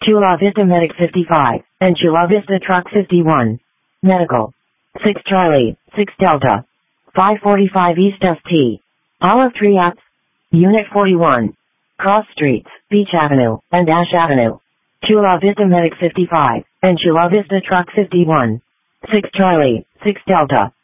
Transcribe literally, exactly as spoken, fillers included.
Chula Vista Medic fifty-five, and Chula Vista Truck fifty-one. Medical. six Charlie, six Delta. five forty-five East F T. Olive Tree Apps. Unit forty-one. Cross Streets, Beach Avenue, and Ash Avenue. Chula Vista Medic fifty-five, and Chula Vista Truck fifty-one. six Charlie, six Delta.